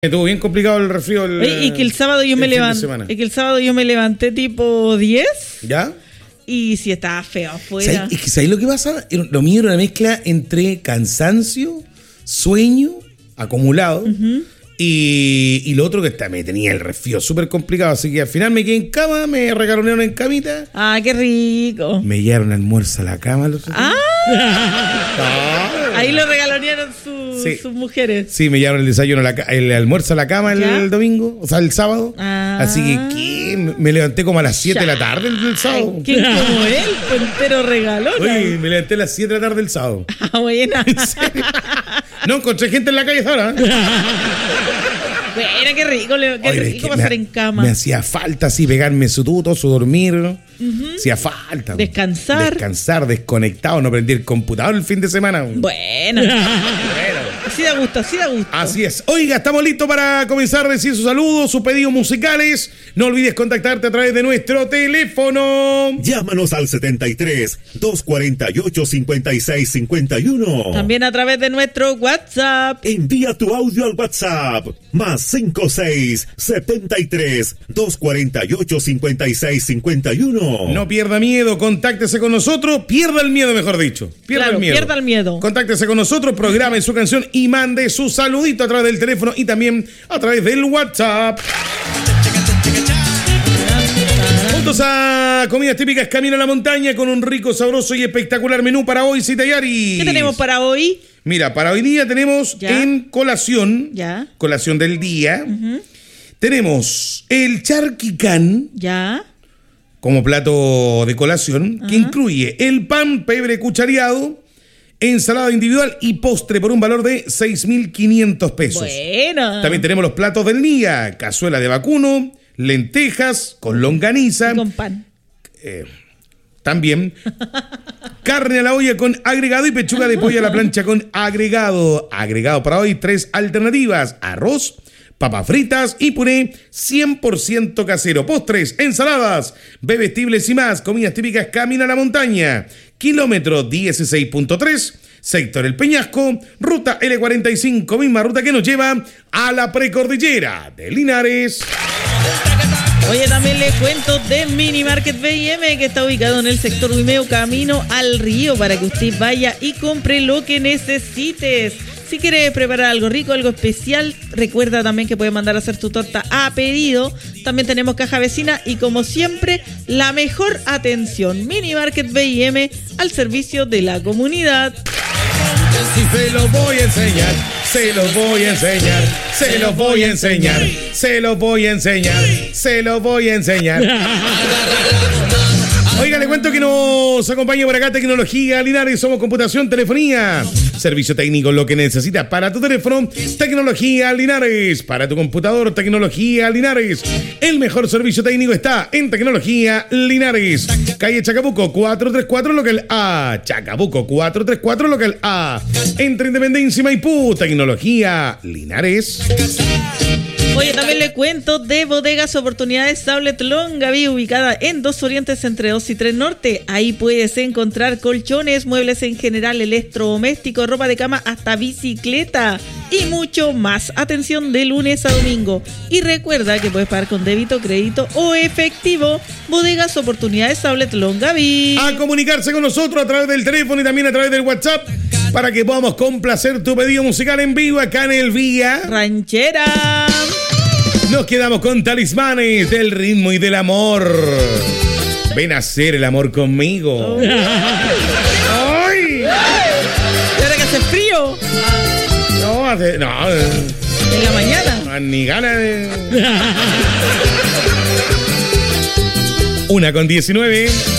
Estuvo bien complicado el resfrío. Y que el sábado yo me levanté tipo 10. ¿Ya? Y si estaba feo afuera. Es que ¿sabes lo que pasa? Lo mío era una mezcla entre cansancio, sueño, acumulado, y lo otro que me tenía el resfrío súper complicado. Así que al final me quedé en cama, me regalonearon en camita. Ah, qué rico. Me llevaron almuerzo a la cama los otros días. Ahí lo regalonearon sus mujeres. Sí, me llevaron el desayuno, el almuerzo a la cama el domingo, o sea, el sábado. Así que me levanté como a las 7 de la tarde el sábado. Ay, ¿quién como él? Entero regalón. Uy, me levanté a las 7 de la tarde el sábado. Buena. No encontré gente en la calle ahora. Bueno, qué rico pasar en cama. Me hacía falta así pegarme su tuto, su dormir. Hacía falta. Descansar, desconectado, no prendí el computador el fin de semana. Bueno. Así da gusto. Así es. Oiga, estamos listos para comenzar a decir sus saludos, sus pedidos musicales. No olvides contactarte a través de nuestro teléfono. Llámanos al 73 248 5651. También a través de nuestro WhatsApp. Envía tu audio al WhatsApp. Más 56 73 248 5651. No pierda miedo, contáctese con nosotros. Pierda el miedo, mejor dicho. Pierda el miedo. Contáctese con nosotros, programe su canción y mande su saludito a través del teléfono y también a través del WhatsApp. Juntos a Comidas Típicas Camino a la Montaña con un rico, sabroso y espectacular menú para hoy, Citayari. ¿Qué tenemos para hoy? Mira, para hoy día tenemos en colación, colación del día, tenemos el charquicán. Como plato de colación, que incluye el pan pebre cuchareado, ensalada individual y postre por un valor de 6.500 pesos. Bueno. También tenemos los platos del día: cazuela de vacuno, lentejas con longaniza. Y con pan. También carne a la olla con agregado y pechuga de pollo a la plancha con agregado. Agregado para hoy 3 alternativas: arroz, papas fritas y puré 100% casero. Postres, ensaladas, bebestibles y más. Comidas Típicas Camino a la Montaña. Kilómetro 16.3, sector El Peñasco, ruta L45, misma ruta que nos lleva a la precordillera de Linares. Oye, también les cuento de Mini Market B&M, que está ubicado en el sector Huimeo, camino al río, para que usted vaya y compre lo que necesites. Si quieres preparar algo rico, algo especial, recuerda también que puedes mandar a hacer tu torta a pedido. También tenemos caja vecina y, como siempre, la mejor atención. Mini Market B&M, al servicio de la comunidad. Se los voy a enseñar, se los voy a enseñar, se los voy a enseñar, se los voy a enseñar, se los voy a enseñar. Oiga, le cuento que nos acompaña por acá Tecnología Linares. Somos computación, telefonía, servicio técnico, lo que necesitas para tu teléfono. Tecnología Linares, para tu computador. Tecnología Linares, el mejor servicio técnico está en Tecnología Linares. Calle Chacabuco 434 local A. Chacabuco 434 local A. Entre Independencia y Maipú. Tecnología Linares. Oye, también le cuento de Bodegas Oportunidades Sablet Longaví, ubicada en 2 Orientes entre 2 y 3 Norte. Ahí puedes encontrar colchones, muebles en general, electrodomésticos, ropa de cama, hasta bicicleta y mucho más. Atención de lunes a domingo. Y recuerda que puedes pagar con débito, crédito o efectivo. Bodegas Oportunidades Sablet Longaví. A comunicarse con nosotros a través del teléfono y también a través del WhatsApp, para que podamos complacer tu pedido musical en vivo acá en el Vía Ranchera. Nos quedamos con Talismanes del ritmo y del amor. Ven a hacer el amor conmigo. ¡Ay! ¿Y ahora que hace frío? No. ¿En la mañana? Ni ganas de... 1:19